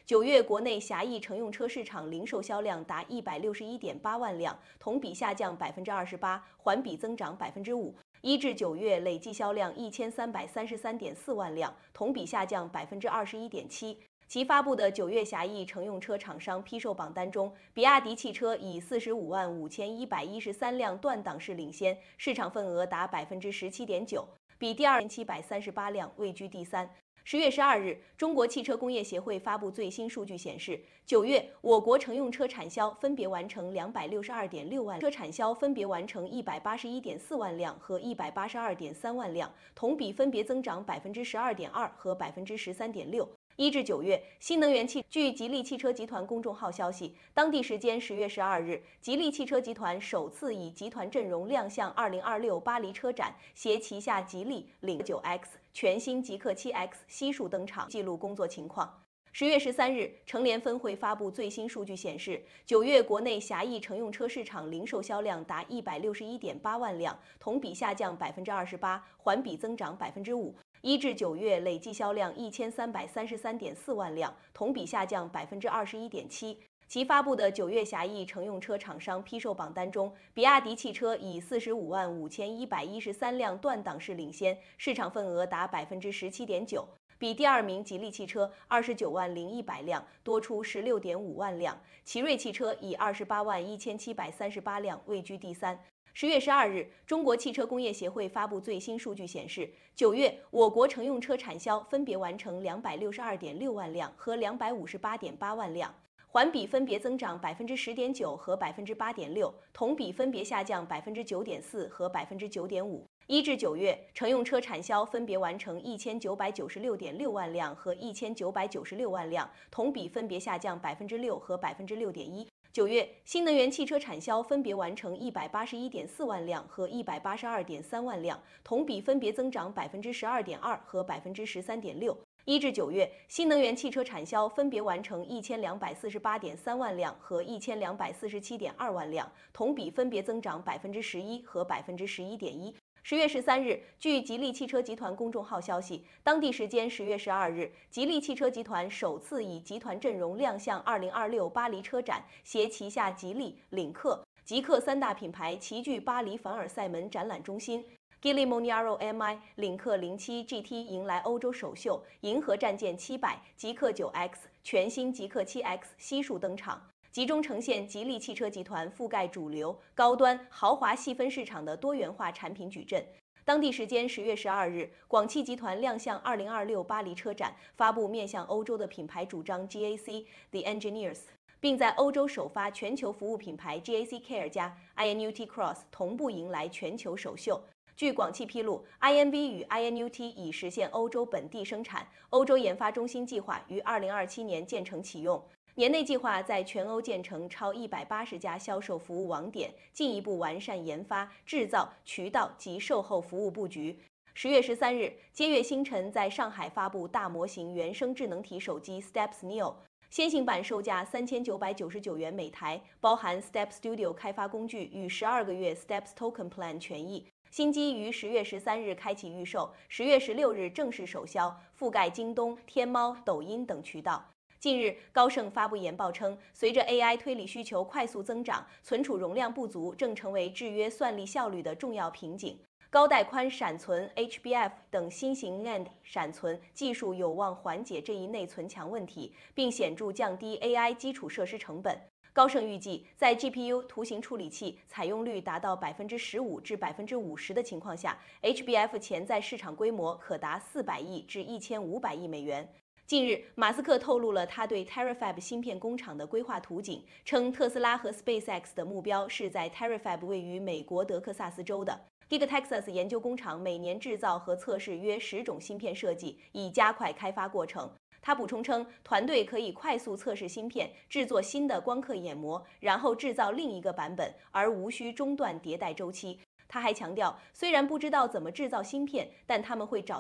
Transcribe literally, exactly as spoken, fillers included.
九月国内狭义乘用车市场零售销量达一百六十一点八万辆，同比下降百分之二十八，环比增长百分之五。一至九月累计销量一千三百三十三点四万辆，同比下降百分之二十一点七。其发布的九月狭义乘用车厂商批售榜单中，比亚迪汽车以四十五万五千一百一十三辆断档式领先，市场份额达百分之十七点九，比第二七百三十八辆位居第三。十月十二日，中国汽车工业协会发布最新数据显示，九月我国乘用车产销分别完成两百六十二点六万车产销分别完成一百八十一点四万辆和一百八十二点三万辆，同比分别增长百分之十二点二和百分之十三点六。一至九月，新能源汽据吉利汽车集团公众号消息，当地时间十月十二日，吉利汽车集团首次以集团阵容亮相二零二六巴黎车展，携旗下吉利领九 X 全新极氪七 X 悉数登场，记录工作情况。十月十三日，成联分会发布最新数据显示，九月国内狭义乘用车市场零售销量达一百六十一点八万辆，同比下降百分之二十八，环比增长百分之五。一至九月累计销量一千三百三十三点四万辆，同比下降百分之二十一点七。其发布的九月狭义乘用车厂商批售榜单中，比亚迪汽车以四十五万五千一百一十三辆断档式领先，市场份额达百分之十七点九，比第二名吉利汽车二十九万零一百辆多出十六点五万辆，奇瑞汽车以二十八万一千七百三十八辆位居第三。十月十二日，中国汽车工业协会发布最新数据显示，九月我国乘用车产销分别完成两百六十二点六万辆和两百五十八点八万辆，环比分别增长百分之十点九和百分之八点六，同比分别下降百分之九点四和百分之九点五。一至九月，乘用车产销分别完成一千九百九十六点六万辆和一千九百九十六万辆，同比分别下降百分之六和百分之六点一。九月，新能源汽车产销分别完成一百八十一点四万辆和一百八十二点三万辆，同比分别增长百分之十二点二和百分之十三点六。一至九月，新能源汽车产销分别完成一千两百四十八点三万辆和一千两百四十七点二万辆，同比分别增长百分之十一和百分之十一点一。十月十三日，据吉利汽车集团公众号消息，当地时间十月十二日，吉利汽车集团首次以集团阵容亮相二零二六巴黎车展，携旗下吉利、领克、极氪三大品牌齐聚巴黎凡尔赛门展览中心。Geely Monaro M I、领克零七 G T 迎来欧洲首秀，银河战舰七百、极氪九 X、全新极氪七 X 悉数登场。集中呈现吉利汽车集团覆盖主流、高端、豪华细分市场的多元化产品矩阵。当地时间十月十二日，广汽集团亮相二零二六巴黎车展，发布面向欧洲的品牌主张 G A C The Engineers， 并在欧洲首发全球服务品牌 G A C Care 加 I N U T Cross 同步迎来全球首秀。据广汽披露 ，I N V 与 I N U T 已实现欧洲本地生产，欧洲研发中心计划于二零二七年建成启用。年内计划在全欧建成超一百八十家销售服务网点，进一步完善研发、制造、渠道及售后服务布局。十月十三日，接月星辰在上海发布大模型原生智能体手机 Steps Neo， 先行版售价三千九百九十九元每台，包含 Step Studio 开发工具与十二个月 Steps Token Plan 权益。新机于十月十三日开启预售，十月十六日正式首销，覆盖京东、天猫、抖音等渠道。近日，高盛发布研报称，随着 A I 推理需求快速增长，存储容量不足正成为制约算力效率的重要瓶颈。高带宽闪存 H B F 等新型 N A N D 闪存技术有望缓解这一内存墙问题，并显著降低 A I 基础设施成本。高盛预计，在 G P U 图形处理器采用率达到百分之十五至百分之五十的情况下 ，H B F 潜在市场规模可达四百亿至一千五百亿美元。近日，马斯克透露了他对 Terafab 芯片工厂的规划图景，称特斯拉和 SpaceX 的目标是在 Terafab 位于美国德克萨斯州的 Gigatexas 研究工厂，每年制造和测试约十种芯片设计，以加快开发过程。他补充称，团队可以快速测试芯片，制作新的光刻眼膜，然后制造另一个版本，而无需中断迭代周期。他还强调，虽然不知道怎么制造芯片，但他们会找